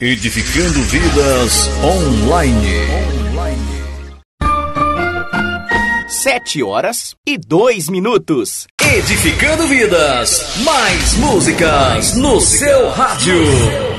Edificando Vidas Online. 7h02. Edificando Vidas. Mais músicas no seu rádio.